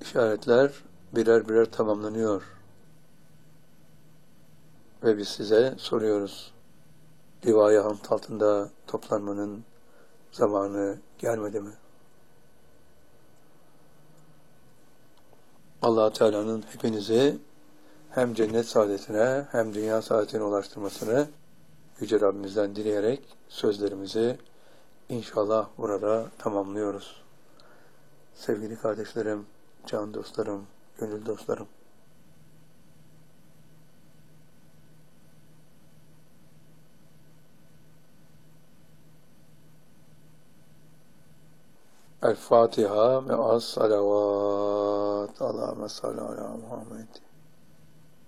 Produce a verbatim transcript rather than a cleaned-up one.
işaretler birer birer tamamlanıyor. Ve biz size soruyoruz. Divaya hamd altında toplanmanın zamanı gelmedi mi? Allah Teala'nın hepinizi hem cennet saadetine hem dünya saadetine ulaştırmasını Yüce Rabbimizden dileyerek sözlerimizi inşallah burada tamamlıyoruz. Sevgili kardeşlerim, can dostlarım, gönül dostlarım. El Fatiha ve as salavat. Allahümme salli ala Muhammed.